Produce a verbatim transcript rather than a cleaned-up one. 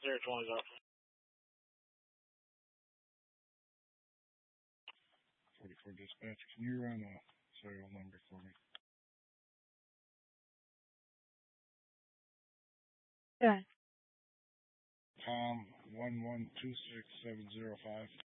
zero twenty zero. forty-four dispatch, can you run a serial number for me? Yeah. Tom one one two six seven zero five.